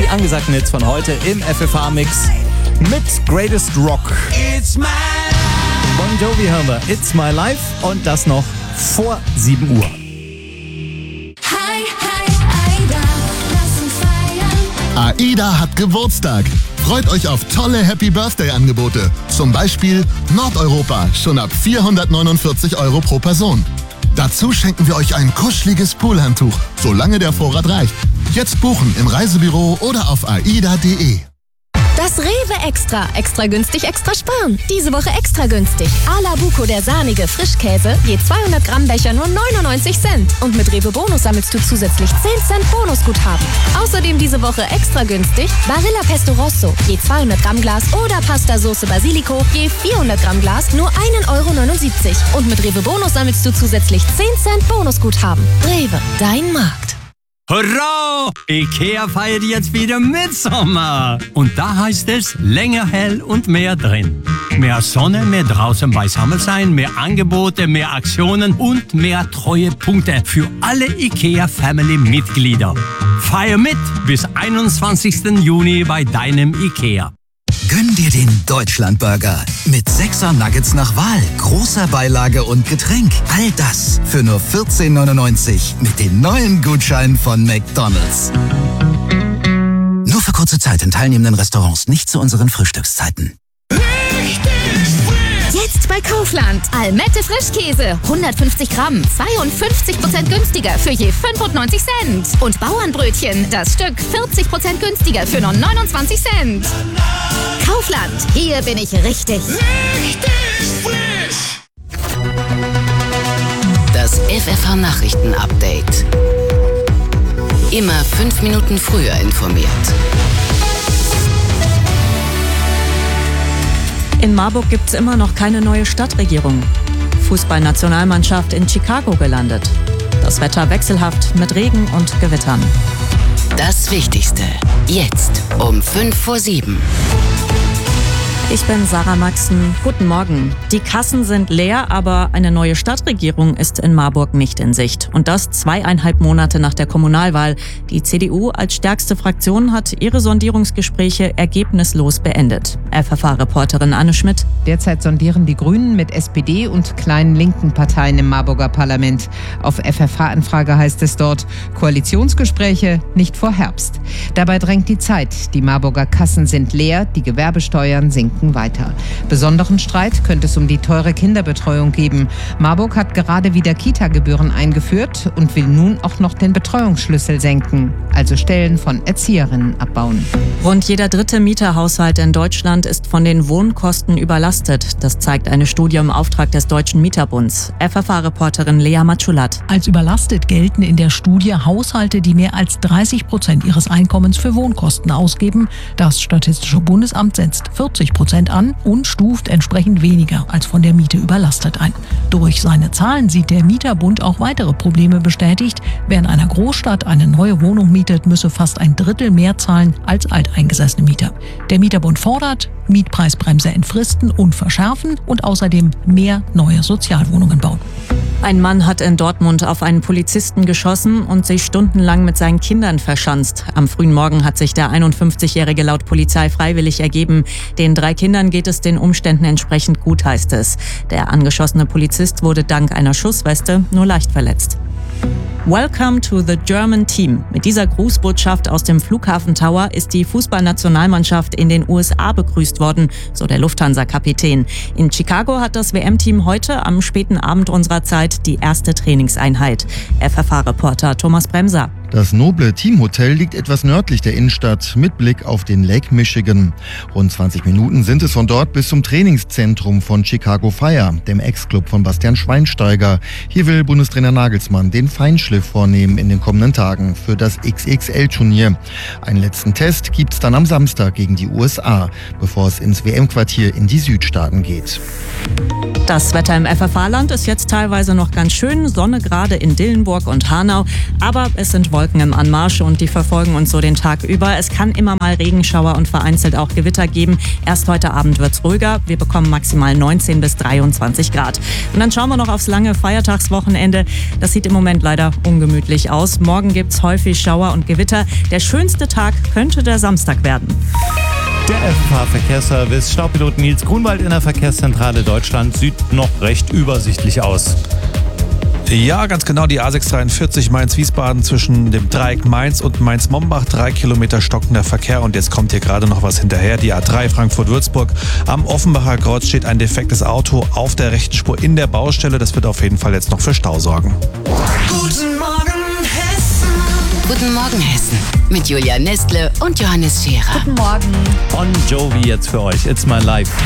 Die angesagten Hits von heute im FFH-Mix mit Greatest Rock. It's my life. Bon Jovi hören wir It's My Life und das noch vor 7 Uhr. Hi, Aida, lass uns feiern. AIDA hat Geburtstag. Freut euch auf tolle Happy Birthday-Angebote. Zum Beispiel Nordeuropa, schon ab 449 € pro Person. Dazu schenken wir euch ein kuscheliges Poolhandtuch, solange der Vorrat reicht. Jetzt buchen im Reisebüro oder auf aida.de. Das Rewe Extra. Extra günstig, extra sparen. Diese Woche extra günstig. Ala Buco, der sahnige Frischkäse, je 200 Gramm Becher nur 99 Cent. Und mit Rewe Bonus sammelst du zusätzlich 10 Cent Bonusguthaben. Außerdem diese Woche extra günstig Barilla Pesto Rosso, je 200 Gramm Glas oder Pasta Soße Basilico, je 400 Gramm Glas nur 1,79 €. Und mit Rewe Bonus sammelst du zusätzlich 10 Cent Bonusguthaben. Rewe, dein Markt. Hurra! IKEA feiert jetzt wieder Mitsommer. Und da heißt es länger hell und mehr drin. Mehr Sonne, mehr draußen beisammen sein, mehr Angebote, mehr Aktionen und mehr Treuepunkte für alle IKEA-Family-Mitglieder. Feier mit bis 21. Juni bei deinem IKEA. Gönn dir den Deutschlandburger mit 6er Nuggets nach Wahl, großer Beilage und Getränk. All das für nur 14,99 € mit den neuen Gutscheinen von McDonald's. Nur für kurze Zeit in teilnehmenden Restaurants, nicht zu unseren Frühstückszeiten. Jetzt bei Kaufland. Almette Frischkäse. 150 Gramm. 52% günstiger für je 95 Cent. Und Bauernbrötchen. Das Stück 40% günstiger für nur 29 Cent. Kaufland. Hier bin ich richtig. Das FFH-Nachrichten-Update. Immer 5 Minuten früher informiert. In Marburg gibt es immer noch keine neue Stadtregierung. Fußballnationalmannschaft in Chicago gelandet. Das Wetter wechselhaft mit Regen und Gewittern. Das Wichtigste. Jetzt um 6:55. Ich bin Sarah Maxen. Guten Morgen. Die Kassen sind leer, aber eine neue Stadtregierung ist in Marburg nicht in Sicht. Und das 2,5 Monate nach der Kommunalwahl. Die CDU als stärkste Fraktion hat ihre Sondierungsgespräche ergebnislos beendet. FFH-Reporterin Anne Schmidt. Derzeit sondieren die Grünen mit SPD und kleinen linken Parteien im Marburger Parlament. Auf FFH-Anfrage heißt es dort, Koalitionsgespräche nicht vor Herbst. Dabei drängt die Zeit. Die Marburger Kassen sind leer, die Gewerbesteuern sinken weiter. Besonderen Streit könnte es um die teure Kinderbetreuung geben. Marburg hat gerade wieder Kita-Gebühren eingeführt und will nun auch noch den Betreuungsschlüssel senken, also Stellen von Erzieherinnen abbauen. Rund jeder dritte Mieterhaushalt in Deutschland ist von den Wohnkosten überlastet. Das zeigt eine Studie im Auftrag des Deutschen Mieterbunds. FFH-Reporterin Lea Matschulat. Als überlastet gelten in der Studie Haushalte, die mehr als 30% ihres Einkommens für Wohnkosten ausgeben. Das Statistische Bundesamt setzt 40% an und stuft entsprechend weniger als von der Miete überlastet ein. Durch seine Zahlen sieht der Mieterbund auch weitere Probleme bestätigt. Wer in einer Großstadt eine neue Wohnung mietet, müsse fast 1/3 mehr zahlen als alteingesessene Mieter. Der Mieterbund fordert, Mietpreisbremse entfristen und verschärfen und außerdem mehr neue Sozialwohnungen bauen. Ein Mann hat in Dortmund auf einen Polizisten geschossen und sich stundenlang mit seinen Kindern verschanzt. Am frühen Morgen hat sich der 51-Jährige laut Polizei freiwillig ergeben. Den 3 Kindern geht es den Umständen entsprechend gut, heißt es. Der angeschossene Polizist wurde dank einer Schussweste nur leicht verletzt. Welcome to the German Team. Mit dieser Grußbotschaft aus dem Flughafen Tower ist die Fußballnationalmannschaft in den USA begrüßt worden, so der Lufthansa-Kapitän. In Chicago hat das WM-Team heute am späten Abend unserer Zeit die erste Trainingseinheit. FFH-Reporter Thomas Bremser. Das noble Teamhotel liegt etwas nördlich der Innenstadt mit Blick auf den Lake Michigan. Rund 20 Minuten sind es von dort bis zum Trainingszentrum von Chicago Fire, dem Ex-Club von Bastian Schweinsteiger. Hier will Bundestrainer Nagelsmann den Feinschliff vornehmen in den kommenden Tagen für das XXL-Turnier. Einen letzten Test gibt's dann am Samstag gegen die USA, bevor es ins WM-Quartier in die Südstaaten geht. Das Wetter im FFH-Land ist jetzt teilweise noch ganz schön. Sonne gerade in Dillenburg und Hanau, aber es sind Wolken im Anmarsch und die verfolgen uns so den Tag über. Es kann immer mal Regenschauer und vereinzelt auch Gewitter geben. Erst heute Abend wird's ruhiger. Wir bekommen maximal 19 bis 23 Grad. Und dann schauen wir noch aufs lange Feiertagswochenende. Das sieht im Moment leider ungemütlich aus. Morgen gibt's häufig Schauer und Gewitter. Der schönste Tag könnte der Samstag werden. Der FFH-Verkehrsservice. Staupilot Nils Grunwald in der Verkehrszentrale Deutschland sieht noch recht übersichtlich aus. Ja, ganz genau, die A643 Mainz-Wiesbaden zwischen dem Dreieck Mainz und Mainz-Mombach, 3 Kilometer stockender Verkehr und jetzt kommt hier gerade noch was hinterher. Die A3 Frankfurt-Würzburg, am Offenbacher Kreuz steht ein defektes Auto auf der rechten Spur in der Baustelle. Das wird auf jeden Fall jetzt noch für Stau sorgen. Guten Morgen, Hessen. Guten Morgen, Hessen. Mit Julia Nestle und Johannes Scherer. Guten Morgen. Bon Jovi jetzt für euch. It's my life.